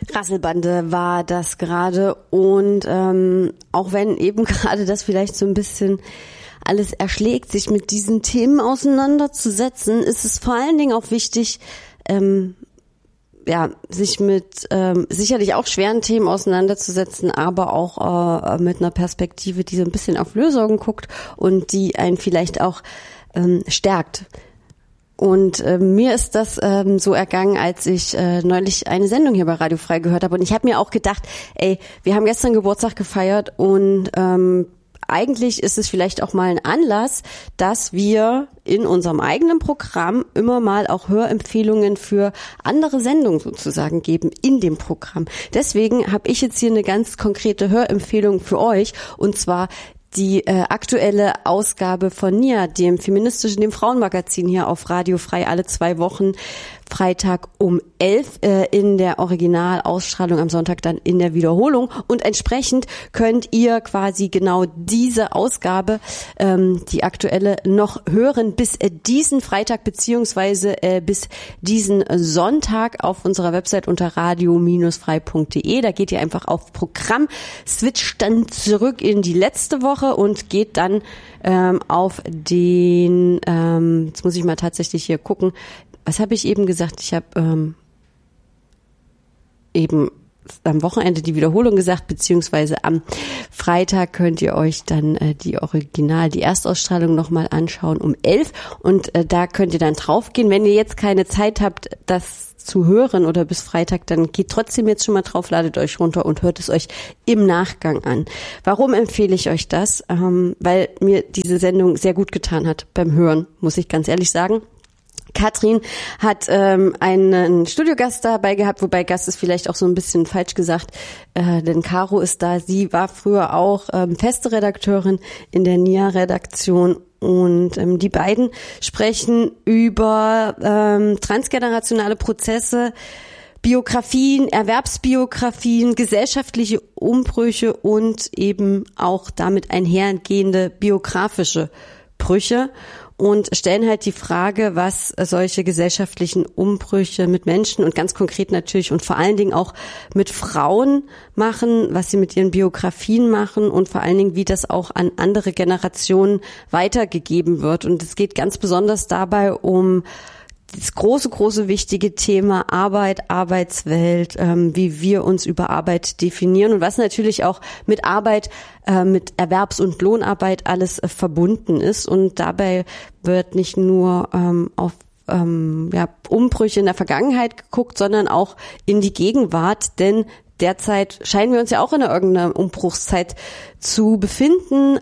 Rasselbande war das gerade und auch wenn eben gerade das vielleicht so ein bisschen alles erschlägt, sich mit diesen Themen auseinanderzusetzen, ist es vor allen Dingen auch wichtig, sich mit sicherlich auch schweren Themen auseinanderzusetzen, aber auch mit einer Perspektive, die so ein bisschen auf Lösungen guckt und die einen vielleicht auch stärkt. Und mir ist das so ergangen, als ich neulich eine Sendung hier bei Radio Frei gehört habe. Und ich habe mir auch gedacht, wir haben gestern Geburtstag gefeiert und eigentlich ist es vielleicht auch mal ein Anlass, dass wir in unserem eigenen Programm immer mal auch Hörempfehlungen für andere Sendungen sozusagen geben in dem Programm. Deswegen habe ich jetzt hier eine ganz konkrete Hörempfehlung für euch, und zwar die aktuelle Ausgabe von NIA, dem Frauenmagazin hier auf Radio Frei, alle 2 Wochen, Freitag um 11 in der Originalausstrahlung, am Sonntag dann in der Wiederholung. Und entsprechend könnt ihr quasi genau diese Ausgabe, die aktuelle, noch hören bis diesen Freitag beziehungsweise bis diesen Sonntag auf unserer Website unter radio-frei.de. Da geht ihr einfach auf Programm, switcht dann zurück in die letzte Woche und geht dann auf den, jetzt muss ich mal tatsächlich hier gucken, was habe ich eben gesagt? Ich habe eben am Wochenende die Wiederholung gesagt, beziehungsweise am Freitag könnt ihr euch dann die Erstausstrahlung nochmal anschauen um 11 und da könnt ihr dann draufgehen. Wenn ihr jetzt keine Zeit habt, das zu hören oder bis Freitag, dann geht trotzdem jetzt schon mal drauf, ladet euch runter und hört es euch im Nachgang an. Warum empfehle ich euch das? Weil mir diese Sendung sehr gut getan hat beim Hören, muss ich ganz ehrlich sagen. Katrin hat einen Studiogast dabei gehabt, wobei Gast ist vielleicht auch so ein bisschen falsch gesagt, denn Caro ist da. Sie war früher auch feste Redakteurin in der NIA-Redaktion und die beiden sprechen über transgenerationale Prozesse, Biografien, Erwerbsbiografien, gesellschaftliche Umbrüche und eben auch damit einhergehende biografische Brüche. Und stellen halt die Frage, was solche gesellschaftlichen Umbrüche mit Menschen und ganz konkret natürlich und vor allen Dingen auch mit Frauen machen, was sie mit ihren Biografien machen und vor allen Dingen, wie das auch an andere Generationen weitergegeben wird. Und es geht ganz besonders dabei um das große wichtige Thema Arbeit, Arbeitswelt, wie wir uns über Arbeit definieren und was natürlich auch mit Arbeit, mit Erwerbs- und Lohnarbeit alles verbunden ist. Und dabei wird nicht nur auf Umbrüche in der Vergangenheit geguckt, sondern auch in die Gegenwart, denn derzeit scheinen wir uns ja auch in irgendeiner Umbruchszeit zu befinden.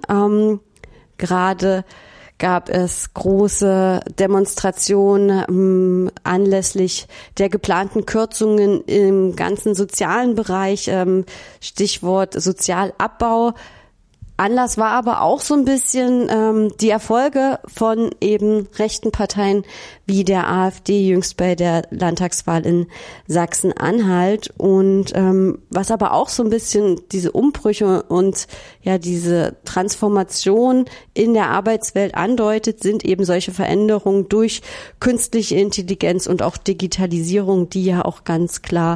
Gerade gab es große Demonstrationen anlässlich der geplanten Kürzungen im ganzen sozialen Bereich, Stichwort Sozialabbau. Anlass war aber auch so ein bisschen die Erfolge von eben rechten Parteien wie der AfD jüngst bei der Landtagswahl in Sachsen-Anhalt und was aber auch so ein bisschen diese Umbrüche und ja diese Transformation in der Arbeitswelt andeutet, sind eben solche Veränderungen durch künstliche Intelligenz und auch Digitalisierung, die ja auch ganz klar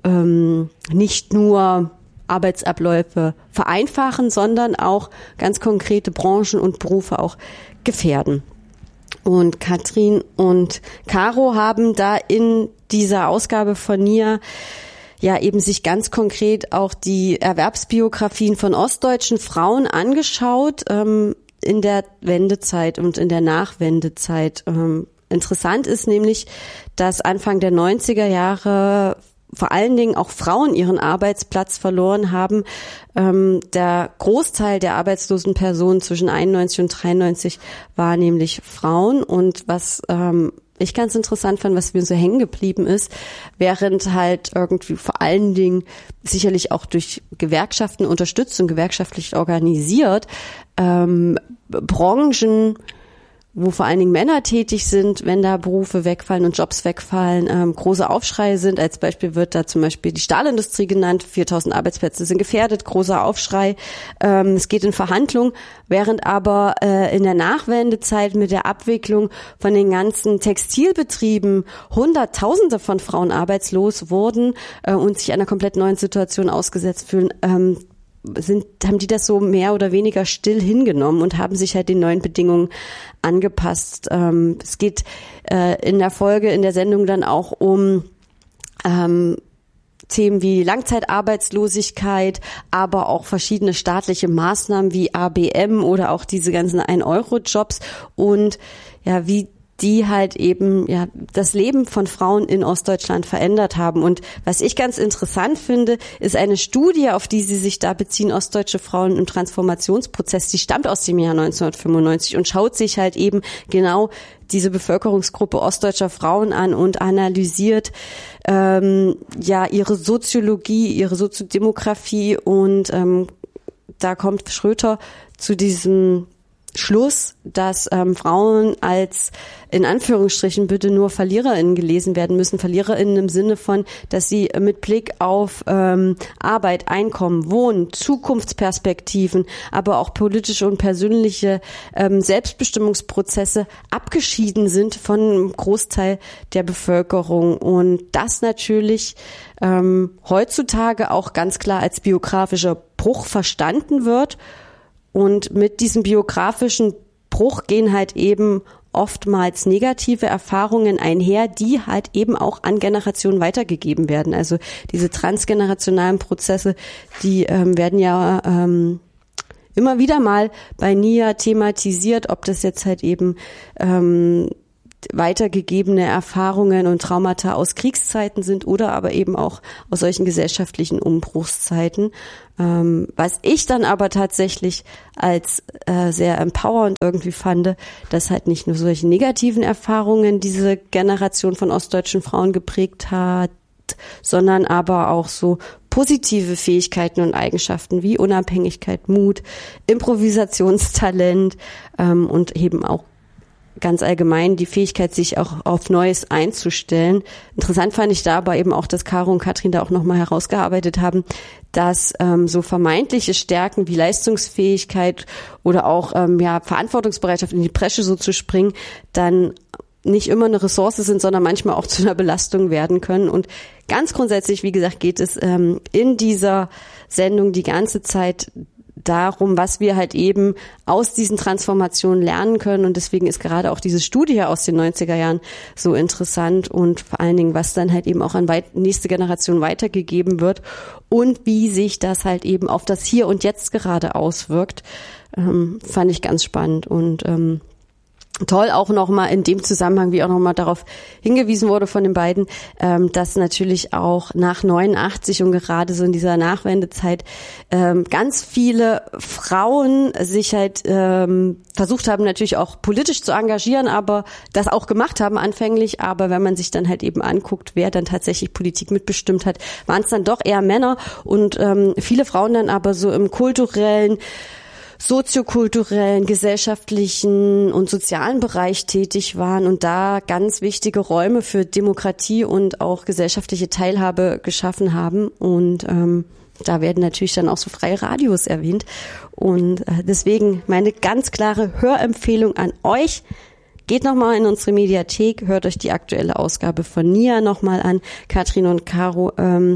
nicht nur Arbeitsabläufe vereinfachen, sondern auch ganz konkrete Branchen und Berufe auch gefährden. Und Katrin und Caro haben da in dieser Ausgabe von NIA ja eben sich ganz konkret auch die Erwerbsbiografien von ostdeutschen Frauen angeschaut in der Wendezeit und in der Nachwendezeit. Interessant ist nämlich, dass Anfang der 90er Jahre vor allen Dingen auch Frauen ihren Arbeitsplatz verloren haben. Der Großteil der arbeitslosen Personen zwischen 91 und 93 war nämlich Frauen. Und was ich ganz interessant fand, was mir so hängen geblieben ist, während halt irgendwie vor allen Dingen sicherlich auch durch Gewerkschaften unterstützt und gewerkschaftlich organisiert, Branchen wo vor allen Dingen Männer tätig sind, wenn da Berufe wegfallen und Jobs wegfallen, große Aufschreie sind. Als Beispiel wird da zum Beispiel die Stahlindustrie genannt. 4.000 Arbeitsplätze sind gefährdet, großer Aufschrei. Es geht in Verhandlungen, während aber in der Nachwendezeit mit der Abwicklung von den ganzen Textilbetrieben Hunderttausende von Frauen arbeitslos wurden und sich einer komplett neuen Situation ausgesetzt fühlen, haben die das so mehr oder weniger still hingenommen und haben sich halt den neuen Bedingungen angepasst. Es geht in der Folge, in der Sendung dann auch um Themen wie Langzeitarbeitslosigkeit, aber auch verschiedene staatliche Maßnahmen wie ABM oder auch diese ganzen 1-Euro-Jobs und ja, wie die halt eben ja das Leben von Frauen in Ostdeutschland verändert haben. Und was ich ganz interessant finde, ist eine Studie, auf die sie sich da beziehen, ostdeutsche Frauen im Transformationsprozess, die stammt aus dem Jahr 1995 und schaut sich halt eben genau diese Bevölkerungsgruppe ostdeutscher Frauen an und analysiert ihre Soziologie, ihre Soziodemografie und da kommt Schröter zu diesem Schluss, dass Frauen als in Anführungsstrichen bitte nur VerliererInnen gelesen werden müssen. VerliererInnen im Sinne von, dass sie mit Blick auf Arbeit, Einkommen, Wohnen, Zukunftsperspektiven, aber auch politische und persönliche Selbstbestimmungsprozesse abgeschieden sind von einem Großteil der Bevölkerung. Und das natürlich heutzutage auch ganz klar als biografischer Bruch verstanden wird. Und mit diesem biografischen Bruch gehen halt eben oftmals negative Erfahrungen einher, die halt eben auch an Generationen weitergegeben werden. Also diese transgenerationalen Prozesse, die werden ja immer wieder mal bei NIA thematisiert, ob das jetzt halt eben weitergegebene Erfahrungen und Traumata aus Kriegszeiten sind oder aber eben auch aus solchen gesellschaftlichen Umbruchszeiten. Was ich dann aber tatsächlich als sehr empowernd irgendwie fand, dass halt nicht nur solche negativen Erfahrungen diese Generation von ostdeutschen Frauen geprägt hat, sondern aber auch so positive Fähigkeiten und Eigenschaften wie Unabhängigkeit, Mut, Improvisationstalent und eben auch ganz allgemein die Fähigkeit, sich auch auf Neues einzustellen. Interessant fand ich da aber eben auch, dass Caro und Katrin da auch nochmal herausgearbeitet haben, dass so vermeintliche Stärken wie Leistungsfähigkeit oder auch Verantwortungsbereitschaft, in die Bresche so zu springen, dann nicht immer eine Ressource sind, sondern manchmal auch zu einer Belastung werden können. Und ganz grundsätzlich, wie gesagt, geht es in dieser Sendung die ganze Zeit darum, was wir halt eben aus diesen Transformationen lernen können. Und deswegen ist gerade auch diese Studie aus den 90er Jahren so interessant und vor allen Dingen, was dann halt eben auch an nächste Generation weitergegeben wird und wie sich das halt eben auf das Hier und Jetzt gerade auswirkt, fand ich ganz spannend und toll auch nochmal in dem Zusammenhang, wie auch nochmal darauf hingewiesen wurde von den beiden, dass natürlich auch nach 89 und gerade so in dieser Nachwendezeit ganz viele Frauen sich halt versucht haben, natürlich auch politisch zu engagieren, aber das auch gemacht haben anfänglich. Aber wenn man sich dann halt eben anguckt, wer dann tatsächlich Politik mitbestimmt hat, waren es dann doch eher Männer und viele Frauen dann aber so im kulturellen, soziokulturellen, gesellschaftlichen und sozialen Bereich tätig waren und da ganz wichtige Räume für Demokratie und auch gesellschaftliche Teilhabe geschaffen haben. Und da werden natürlich dann auch so freie Radios erwähnt. Und deswegen meine ganz klare Hörempfehlung an euch. Geht nochmal in unsere Mediathek, hört euch die aktuelle Ausgabe von NIA nochmal an. Katrin und Caro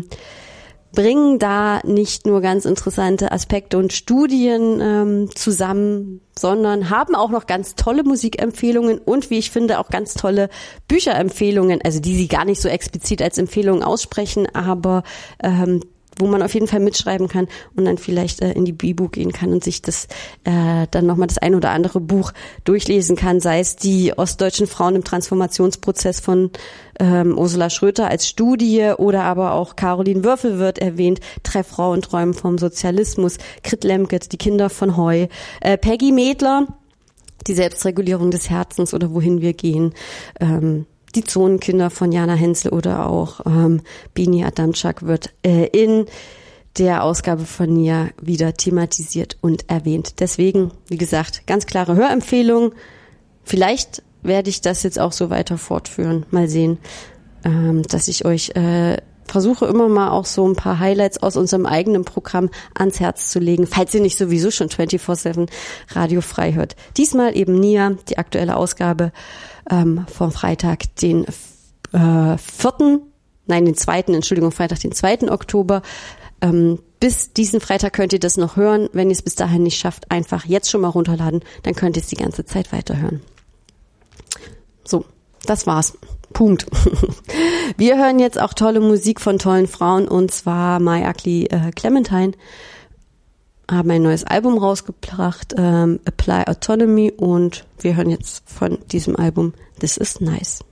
bringen da nicht nur ganz interessante Aspekte und Studien zusammen, sondern haben auch noch ganz tolle Musikempfehlungen und, wie ich finde, auch ganz tolle Bücherempfehlungen, also die sie gar nicht so explizit als Empfehlungen aussprechen, aber wo man auf jeden Fall mitschreiben kann und dann vielleicht in die Bibu gehen kann und sich das dann nochmal das ein oder andere Buch durchlesen kann, sei es die ostdeutschen Frauen im Transformationsprozess von Ursula Schröter als Studie oder aber auch Caroline Würfel wird erwähnt, Treff Frauen träumen vom Sozialismus, Grit Lemket, die Kinder von Heu, Peggy Medler, die Selbstregulierung des Herzens oder wohin wir gehen, die Zonenkinder von Jana Hensel oder auch Bini Adamczak wird in der Ausgabe von NIA wieder thematisiert und erwähnt. Deswegen, wie gesagt, ganz klare Hörempfehlung. vielleicht werde ich das jetzt auch so weiter fortführen. Mal sehen, dass ich euch versuche immer mal auch so ein paar Highlights aus unserem eigenen Programm ans Herz zu legen, falls ihr nicht sowieso schon 24/7 Radio frei hört. Diesmal eben Nia, die aktuelle Ausgabe vom Freitag, den 2. Oktober. Bis diesen Freitag könnt ihr das noch hören. Wenn ihr es bis dahin nicht schafft, einfach jetzt schon mal runterladen, dann könnt ihr es die ganze Zeit weiterhören. So, das war's. Punkt. Wir hören jetzt auch tolle Musik von tollen Frauen, und zwar My Ugly Clementine haben ein neues Album rausgebracht, Apply Autonomy, und wir hören jetzt von diesem Album This Is Nice.